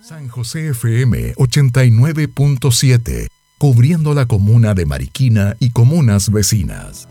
San José FM 89.7, cubriendo la comuna de Mariquina y comunas vecinas.